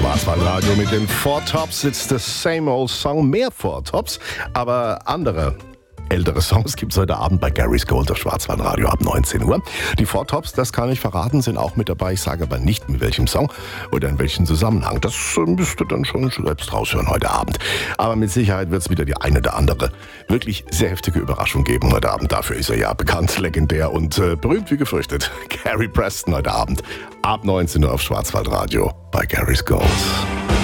Schwarzwaldradio mit den Four Tops. It's the same old song. Mehr Four Tops, aber andere ältere Songs gibt es heute Abend bei Gary's Gold auf Schwarzwaldradio ab 19 Uhr. Die Four Tops, das kann ich verraten, sind auch mit dabei. Ich sage aber nicht, mit welchem Song oder in welchem Zusammenhang. Das müsst ihr dann schon selbst raushören heute Abend. Aber mit Sicherheit wird es wieder die eine oder andere wirklich sehr heftige Überraschung geben heute Abend. Dafür ist er ja bekannt, legendär und berühmt wie gefürchtet. Gary Preston heute Abend ab 19 Uhr auf Schwarzwaldradio bei Gary's Gold.